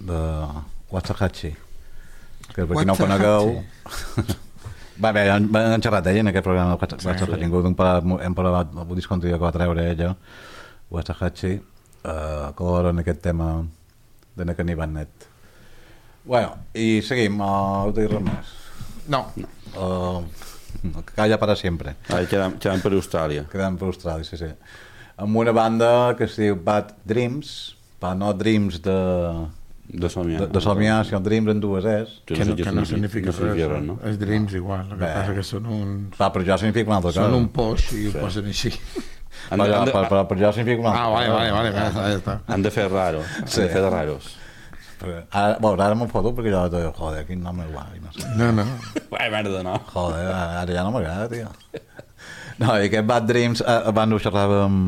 de Waxahachie, que per qui no ho conegueu va bé, han xerrat d'ella en aquest programa de Waxahachie, hem parlat del disc que va treure ella, Waxahachie, color en aquest tema de Naked Net. Bueno, i seguim, heu de dir res més? No. Calla para sempre. Quedem per Austràlia. Quedem per Austràlia, sí. Amb una banda que es diu Bad Dreams, no Dreams de somiar, sinó Dreams en dues es. Que no significa res, no? És Dreams igual, el que passa que són uns... Però ja significa una altra cosa. Són un poix i ho posen així. Però ja significa una altra cosa. Vale, ja està. Han de fer raros, han de fer de raros. Ara m'ho foto perquè jo dic, joder, quin nom és guai, no sé. No. Merda, no. Joder, ara ja no m'agrada, tio. No, i aquest Bad Dreams, abans ho xerràvem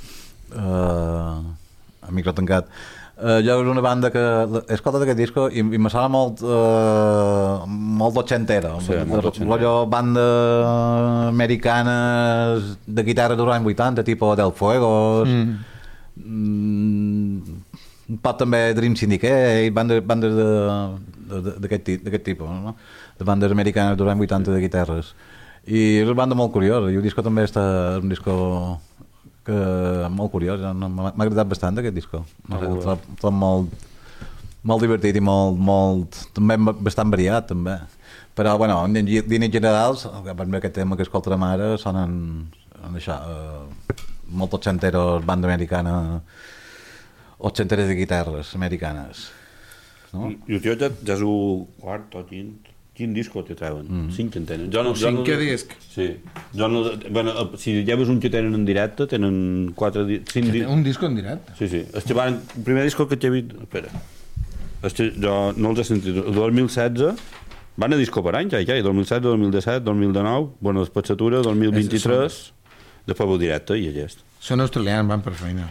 a micro tancat. Jo és una banda que he escoltat aquest disco i me sona molt ochentera, rotllo banda americanes de guitarra dels anys 80, tipus Del Fuegos, un pot també Dream Syndicate, bandes d'aquest tipus, no? De bandes americanes dels anys 80 de guitarres. I és una banda molt curiosa, i el disco també és un disco molt curiós, m'ha agradat bastant aquest disco, tot molt divertit i molt també bastant variat també, però bueno, en línies generals per mi aquest tema que escoltarem ara sonen això, molt ochenteros, banda americana, ochenteres de guitarres americanes, no? I el tio ja és el quart o quin disco te treuen? 5 en tenen. Cinquè disc? Sí. Si lleves un que tenen en directe, tenen 4 discs. Un disco en directe? Sí. El primer disco que t'he vist... Espera. Jo no els he sentit. El 2016 van a disco per any, ja. 2016, 2017, 2019, bueno, després s'atura, 2023, després el directe i aquest. Són australians, van per feina.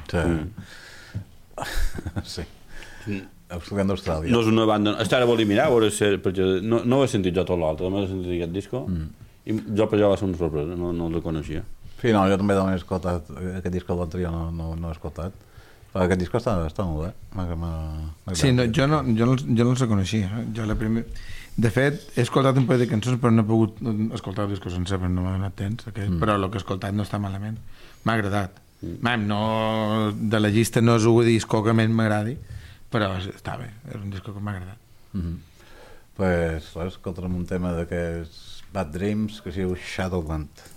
Sí. Australians d'Austràlia. No és una banda... Està ara vol mirar, perquè no ho he sentit jo tot l'altre, només he sentit aquest disco, i jo per allò va ser una sorpresa, no el coneixia. Sí, no, jo també he escoltat aquest disc, l'altre no he escoltat. Però aquest disc està molt bé. Sí, jo no els coneixia. De fet, he escoltat un parell de cançons, però no he pogut escoltar el disc sencer, però no m'ha donat temps. Però el que he escoltat no està malament. M'ha agradat. No, de la llista no és un disco que més m'agradi, però està bé, és un disco que m'ha agradat. Pues escoltarem un tema d'aquests Bad Dreams que es diu Shadowland.